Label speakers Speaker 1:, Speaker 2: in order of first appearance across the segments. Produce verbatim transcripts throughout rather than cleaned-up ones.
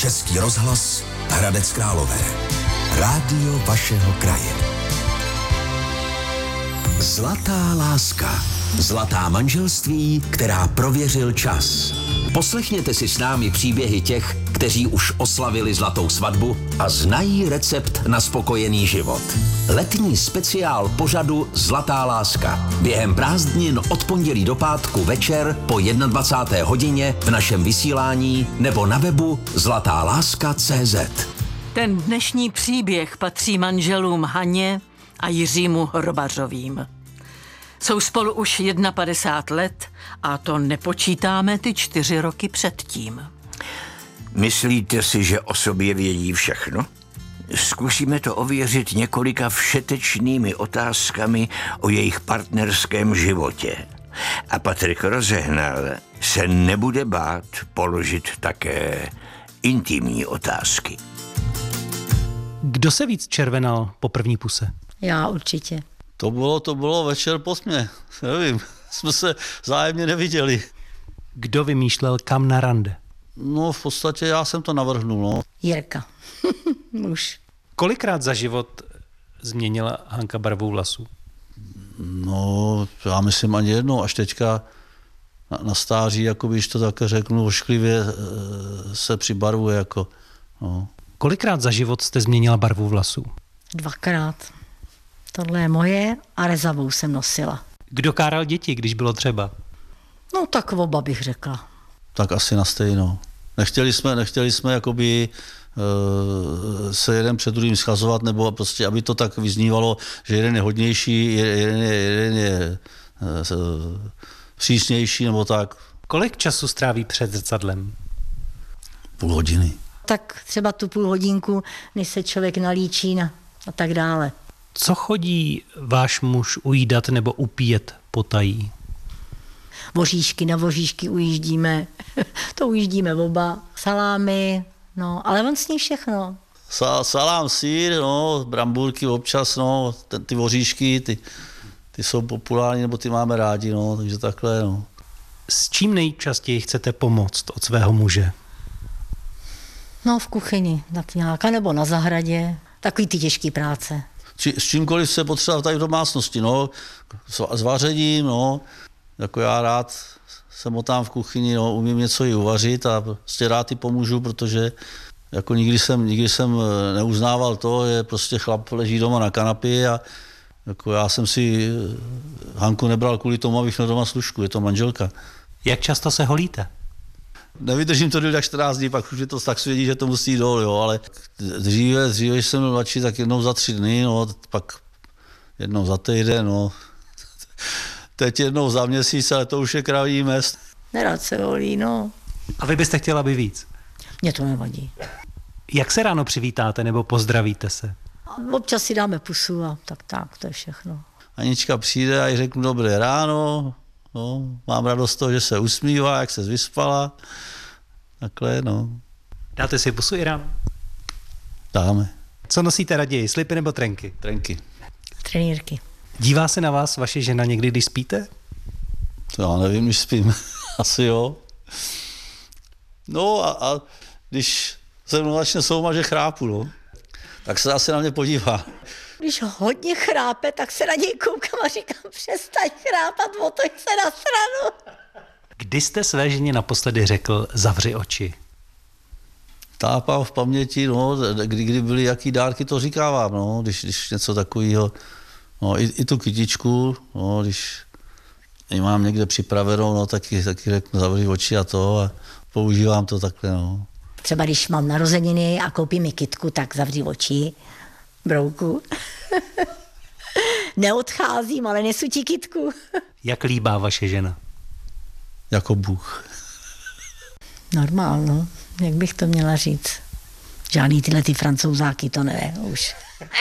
Speaker 1: Český rozhlas Hradec Králové. Rádio vašeho kraje. Zlatá láska. Zlatá manželství, která prověřil čas. Poslechněte si s námi příběhy těch, kteří už oslavili zlatou svatbu a znají recept na spokojený život. Letní speciál pořadu Zlatá láska. Během prázdnin od pondělí do pátku večer po dvacáté jedné hodině v našem vysílání nebo na webu zlatá láska tečka cé zet.
Speaker 2: Ten dnešní příběh patří manželům Haně a Jiřímu Hrobařovým. Jsou spolu už padesát jedna let a to nepočítáme ty čtyři roky předtím.
Speaker 3: Myslíte si, že o sobě vědí všechno? Zkusíme to ověřit několika všetečnými otázkami o jejich partnerském životě. A Patrik Rozehnal se nebude bát položit také intimní otázky.
Speaker 4: Kdo se víc červenal po první puse?
Speaker 5: Já určitě.
Speaker 6: To bylo, to bylo večer po tmě. Nevím, jsme se vzájemně neviděli.
Speaker 4: Kdo vymýšlel kam na rande?
Speaker 6: No v podstatě já jsem to navrhnul, no.
Speaker 5: Jirka. Muž.
Speaker 4: Kolikrát za život změnila Hanka barvu vlasů?
Speaker 6: No, já myslím ani jednou, až teďka na, na stáří, jako když to také řeknu, ošklivě se přibarvuje, jako, no.
Speaker 4: Kolikrát za život jste změnila barvu vlasů?
Speaker 5: Dvakrát. Tohle je moje a rezavou jsem nosila.
Speaker 4: Kdo káral děti, když bylo třeba?
Speaker 5: No tak oba bych řekla.
Speaker 6: Tak asi na stejno. Nechtěli jsme, nechtěli jsme jakoby uh, se jeden před druhým schazovat, nebo prostě, aby to tak vyznívalo, že jeden je hodnější, jeden je, jeden je uh, přísnější, nebo tak.
Speaker 4: Kolik času stráví před zrcadlem?
Speaker 6: Půl hodiny.
Speaker 5: Tak třeba tu půl hodinku, než se člověk nalíčí na, a tak dále.
Speaker 4: Co chodí váš muž ujídat nebo upíjet potají?
Speaker 5: Voříšky, na voříšky ujíždíme, to ujíždíme oba, salámy, no, ale on sní všechno.
Speaker 6: Sa, salám, sýr, no, brambůrky občas, no, ten, ty voříšky, ty, ty jsou populární, nebo ty máme rádi, no, takže takhle, no.
Speaker 4: S čím nejčastěji chcete pomoct od svého muže?
Speaker 5: No, v kuchyni, tak nějaká, nebo na zahradě, takový ty těžký práce.
Speaker 6: Či, s čímkoliv se potřeba tady v domácnosti, no, s, s vařením, no, jako já rád se motám v kuchyni, no, umím něco i uvařit a prostě rád i pomůžu, protože jako nikdy jsem, nikdy jsem neuznával to, že prostě chlap leží doma na kanapě a jako já jsem si Hanku nebral kvůli tomu, abych měl doma služku, je to manželka.
Speaker 4: Jak často se holíte?
Speaker 6: Nevydržím to tak čtrnáct dní, pak už je to tak svědí, že to musí jít dolů, jo, ale dříve, dříve, když jsem byl mladší, tak jednou za tři dny, no, pak jednou za týden, no. Teď jednou za měsíc, ale to už je kraví mest.
Speaker 5: Nerad se holí, no.
Speaker 4: A vy byste chtěla by víc?
Speaker 5: Mně to nevadí.
Speaker 4: Jak se ráno přivítáte nebo pozdravíte se?
Speaker 5: Občas si dáme pusu a tak tak, to je všechno.
Speaker 6: Anička přijde a jí řeknu dobré ráno, no, mám radost z toho, že se usmívá, jak se vyspala, takhle, no.
Speaker 4: Dáte si pusu i ráno?
Speaker 6: Dáme.
Speaker 4: Co nosíte raději, slipy nebo trenky?
Speaker 6: Trenky.
Speaker 5: Trenýrky.
Speaker 4: Dívá se na vás vaše žena někdy, když spíte?
Speaker 6: To já nevím, když spím. Asi jo. No a, a když se mnou začne souma, že chrápu, no, tak se asi na mě podívá.
Speaker 5: Když hodně chrápe, tak se na něj koukám a říkám, přestaň chrápat, otoč se na stranu.
Speaker 4: Kdy jste své ženě naposledy řekl, zavři oči?
Speaker 6: Tápám v paměti, no, kdy, kdy byly jaký dárky, to říkávám, no, když, když něco takového, no, i, i tu kytičku, no, když ji mám někde připravenou, no, taky, taky řeknu, zavři oči a to a používám to takhle, no.
Speaker 5: Třeba když mám narozeniny a koupím mi kytku, tak zavři oči, brouku. Neodcházím, ale nesu ti kytku.
Speaker 4: Jak líbá vaše žena?
Speaker 6: Jako Bůh.
Speaker 5: Normál, no. Jak bych to měla říct? Žádný tyhle ty francouzáky, to ne, už.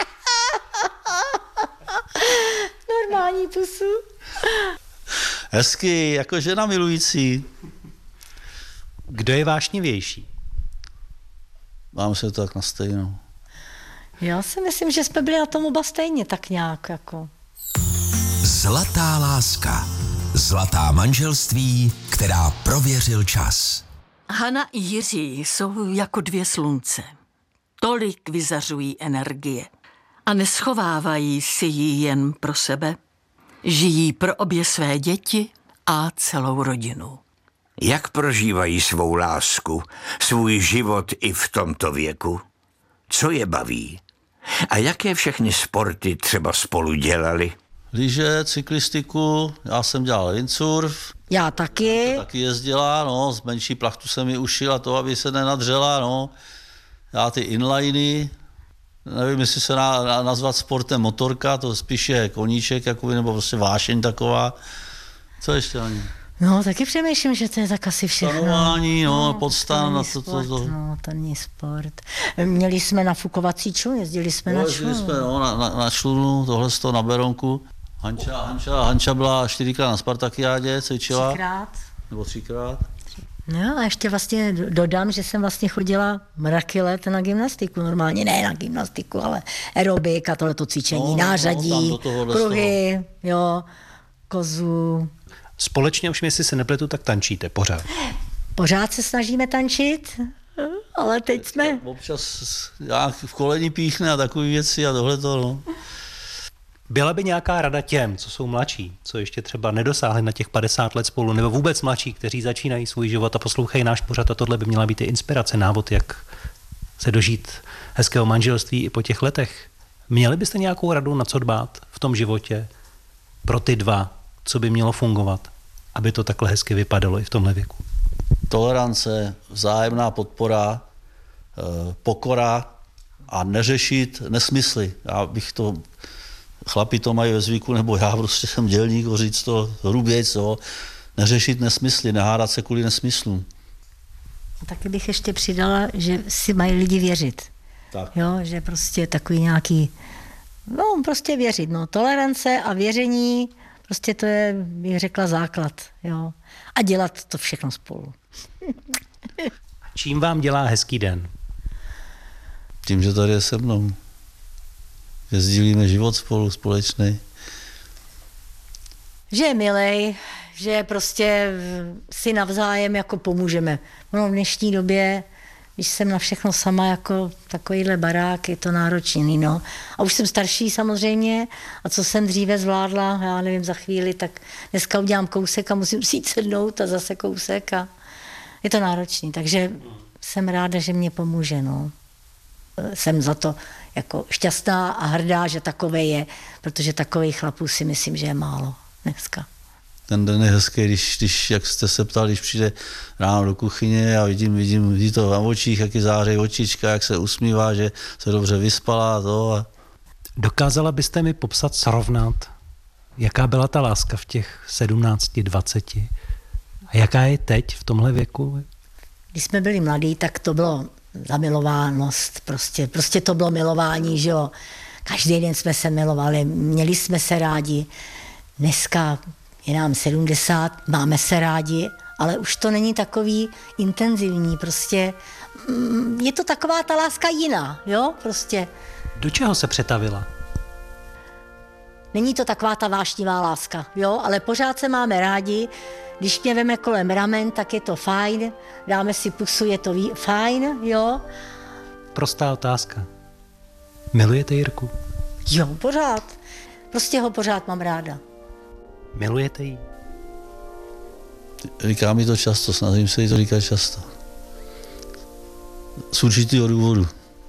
Speaker 5: Normální pusu.
Speaker 6: Hezky, jako žena milující.
Speaker 4: Kdo je vášnivější?
Speaker 6: Mám se to tak na stejno.
Speaker 5: Já si myslím, že jsme byli na tom oba stejně tak nějak, jako.
Speaker 1: Zlatá láska. Zlatá manželství, která prověřil čas.
Speaker 2: Hana i Jiří jsou jako dvě slunce. Tolik vyzařují energie a neschovávají si ji jen pro sebe. Žijí pro obě své děti a celou rodinu.
Speaker 3: Jak prožívají svou lásku, svůj život i v tomto věku? Co je baví? A jaké všechny sporty třeba spolu dělali?
Speaker 6: Lyže, cyklistiku, já jsem dělal windsurf.
Speaker 5: Já taky.
Speaker 6: Taky jezdila, no, z menší plachtu se mi ušila to, aby se nenadřela, no. Já ty inliny, nevím, jestli se na, na, nazvat sportem motorka, to spíš je koníček, jakoby, nebo prostě vášeň taková. Co ještě ani?
Speaker 5: No, taky přemýšlím, že to je tak asi všechno.
Speaker 6: Stanování, no,
Speaker 5: no
Speaker 6: podstan.
Speaker 5: To,
Speaker 6: to,
Speaker 5: to,
Speaker 6: to, to.
Speaker 5: No, to není sport. Měli jsme nafukovací člun, jezdili jsme
Speaker 6: no,
Speaker 5: na
Speaker 6: jezdili
Speaker 5: člun.
Speaker 6: jsme no, na, na, na člunu, tohle z toho na Berounku. Hanča, Hanča, Hanča byla čtyřikrát na Spartakiádě, cvičila.
Speaker 5: Třikrát.
Speaker 6: Nebo třikrát.
Speaker 5: No a ještě vlastně dodám, že jsem vlastně chodila mraky let na gymnastiku. Normálně ne na gymnastiku, ale aerobik a tohleto cvičení,
Speaker 6: no,
Speaker 5: nářadí,
Speaker 6: no,
Speaker 5: pruhy, jo, kozu.
Speaker 4: Společně už, jestli se nepletu, tak tančíte pořád.
Speaker 5: Pořád se snažíme tančit, ale teď jsme...
Speaker 6: Občas já v koleni píchne a takové věci a tohleto, no.
Speaker 4: Byla by nějaká rada těm, co jsou mladší, co ještě třeba nedosáhli na těch padesát let spolu, nebo vůbec mladší, kteří začínají svůj život a poslouchají náš pořad a tohle by měla být i inspirace, návod, jak se dožít hezkého manželství i po těch letech. Měli byste nějakou radu, na co dbát v tom životě pro ty dva, co by mělo fungovat, aby to takhle hezky vypadalo i v tomhle věku?
Speaker 6: Tolerance, vzájemná podpora, pokora a neřešit nesmysly. Já bych to, chlapi to mají ve zvyku, nebo já prostě jsem dělník, říct to hrubě, co, neřešit nesmysly, nehádat se kvůli nesmyslům.
Speaker 5: Taky bych ještě přidala, že si mají lidi věřit.
Speaker 6: Tak.
Speaker 5: Jo, že prostě takový nějaký, no prostě věřit, no, tolerance a věření, prostě to je, bych řekla, základ, jo. A dělat to všechno spolu.
Speaker 4: Čím vám dělá hezký den?
Speaker 6: Tím, že tady je se mnou. Že sdílíme život spolu, společný.
Speaker 5: Že je milej, že prostě si navzájem jako pomůžeme. No v dnešní době, když jsem na všechno sama jako takovýhle barák, je to náročný, no. A už jsem starší samozřejmě a co jsem dříve zvládla, já nevím, za chvíli, tak dneska udělám kousek a musím si jít sednout a zase kousek a je to náročný, takže jsem ráda, že mě pomůže, no. Jsem za to jako šťastná a hrdá, že takové je, protože takových chlapů si myslím, že je málo dneska.
Speaker 6: Ten den je hezký, když, když, jak jste se ptali, když přijde ráno do kuchyně a vidím, vidím, vidí to na očích, jak září očička, jak se usmívá, že se dobře vyspala a to. A...
Speaker 4: Dokázala byste mi popsat, srovnat, jaká byla ta láska v těch sedmnácti, dvaceti a jaká je teď v tomhle věku?
Speaker 5: Když jsme byli mladí, tak to bylo zamilovánost, prostě, prostě to bylo milování, že jo. Každý den jsme se milovali, měli jsme se rádi. Dneska je nám sedmdesát, máme se rádi, ale už to není takový intenzivní, prostě je to taková ta láska jiná, jo, prostě.
Speaker 4: Do čeho se přetavila?
Speaker 5: Není to taková ta vášnivá láska, jo, ale pořád se máme rádi. Když mě veme kolem ramen, tak je to fajn, dáme si pusu, je to ví- fajn, jo.
Speaker 4: Prostá otázka. Milujete Jirku?
Speaker 5: Jo, pořád. Prostě ho pořád mám ráda.
Speaker 4: Milujete ji?
Speaker 6: Říká mi to často, snažím se jí to říkat často. Z určitého důvodu.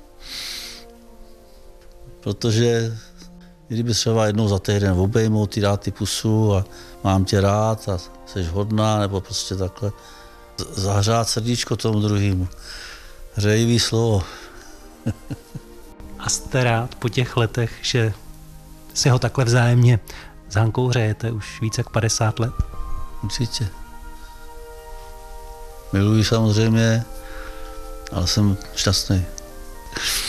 Speaker 6: Protože kdyby třeba jednou za týden obejmout, ty dát ty pusu a mám tě rád a jsi hodná, nebo prostě takhle. Zahřát srdíčko tomu druhému. Hřejivý slovo.
Speaker 4: A jste rád po těch letech, že si ho takhle vzájemně s Hankou hřejete už více jak padesát let?
Speaker 6: Určitě. Miluji samozřejmě, ale jsem šťastný.